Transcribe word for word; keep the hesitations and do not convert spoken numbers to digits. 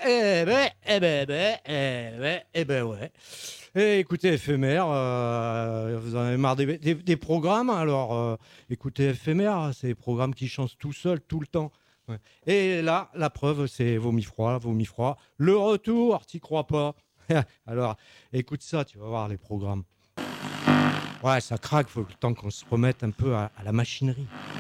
Eh ben, eh ben, eh ben, eh ben, eh ben, ouais. Et écoutez F M R, heu, vous en avez marre des des des programmes alors, heu, écoutez F M R, c'est des programmes qui changent tout seuls, tout le temps. Ouais et là, la preuve, c'est Vomi froid, Vomi froid. Le retour, tu y crois pas. Alors écoute ça, tu vas voir les programmes. Ouais, ça craque, faut le temps qu'on se remette un peu à à la machinerie.